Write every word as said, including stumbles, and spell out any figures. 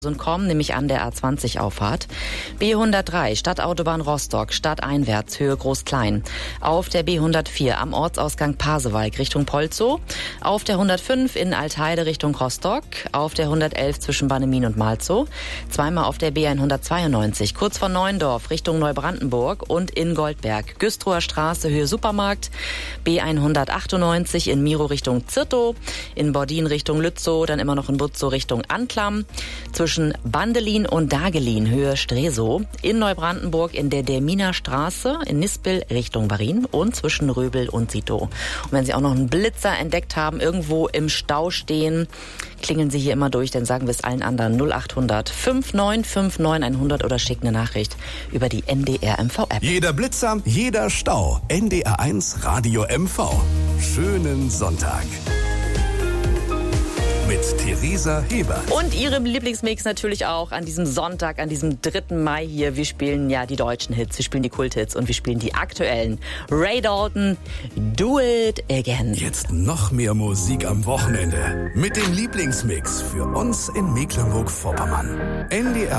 kommen, nämlich an der A zwanzig Auffahrt. B hundertdrei, Stadtautobahn Rostock, stadteinwärts, Höhe Groß-Klein. Auf der B hundertvier am Ortsausgang Pasewalk Richtung Polzow. Auf der hundertfünf in Altheide Richtung Rostock. Auf der hundertelf zwischen Bannemin und Malzow. Zweimal auf der B hundertzweiundneunzig, kurz vor Neuendorf Richtung Neubrandenburg und in Goldberg. Güstrower Straße, Höhe Supermarkt. B hundertachtundneunzig in Miro Richtung Zirtow. In Bordin Richtung Lützow, dann immer noch in Butzow Richtung Anklam. Zwischen Bandelin und Dagelin, Höhe Stresow, in Neubrandenburg in der Derminer Straße, in Nispel Richtung Barin und zwischen Röbel und Sitow. Und wenn Sie auch noch einen Blitzer entdeckt haben, irgendwo im Stau stehen, klingeln Sie hier immer durch, dann sagen wir es allen anderen null achthundert neunundfünfzig neunundfünfzig hundert oder schicken eine Nachricht über die N D R M V-App. Jeder Blitzer, jeder Stau. N D R eins Radio M V. Schönen Sonntag. Mit Theresa Hebert. Und Ihrem Lieblingsmix natürlich auch an diesem Sonntag, an diesem dritten Mai hier. Wir spielen ja die deutschen Hits, wir spielen die Kulthits und wir spielen die aktuellen. Ray Dalton, Do It Again. Jetzt noch mehr Musik am Wochenende. Mit dem Lieblingsmix für uns in Mecklenburg-Vorpommern. N D R